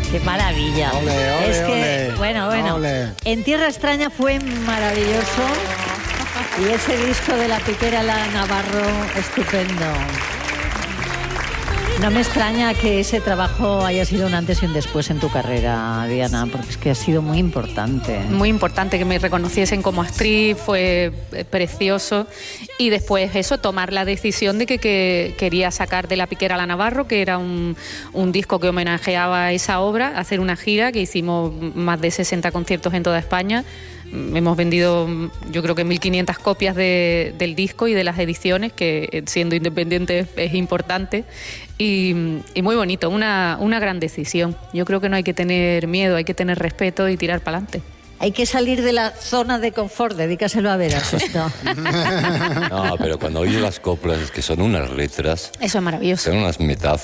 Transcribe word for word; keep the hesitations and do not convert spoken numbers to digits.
Qué maravilla. Ole, ole, es que, ole. bueno, bueno. Ole. En Tierra Extraña fue maravilloso. Y ese disco de la Piquera La Navarro, estupendo. No me extraña que ese trabajo haya sido un antes y un después en tu carrera, Diana, porque es que ha sido muy importante. Muy importante que me reconociesen como actriz, fue precioso. Y después eso, tomar la decisión de que, que quería sacar de La Piquera La Navarro, que era un, un disco que homenajeaba esa obra, hacer una gira que hicimos más de sesenta conciertos en toda España. Hemos vendido, yo creo que mil quinientas copias de, del disco y de las ediciones, que siendo independiente es importante. Y, y muy bonito, una, una gran decisión. Yo creo que no hay que tener miedo, hay que tener respeto y tirar para adelante. Hay que salir de la zona de confort, dedícaselo a Veras esto. No, pero cuando oyes las coplas, que son unas letras, Eso es maravilloso. son unas metáforas.